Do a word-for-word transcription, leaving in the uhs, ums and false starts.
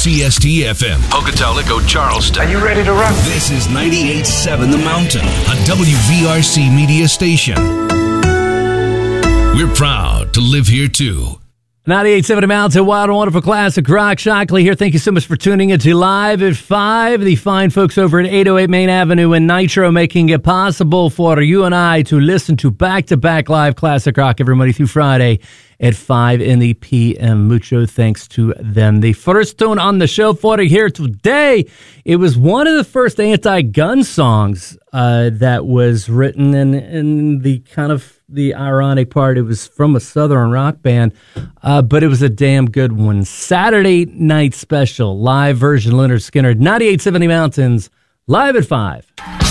C S T F M, Pocatello, Charleston. Are you ready to rock? This is ninety-eight point seven The Mountain, a W V R C media station. We're proud to live here, too. ninety-eight point seven The Mountain, wild and wonderful classic rock. Shockley here. Thank you so much for tuning into Live at five. The fine folks over at eight oh eight Main Avenue in Nitro making it possible for you and I to listen to back-to-back live classic rock every Monday through Friday at five in the p m. Mucho thanks to them. The first tune on the show for you here today, it was one of the first anti-gun songs uh, that was written, and in the kind of the ironic part, it was from a Southern rock band, uh, but it was a damn good one. Saturday Night Special, live version, Lynyrd Skynyrd, ninety-eight point seven The Mountains, live at five.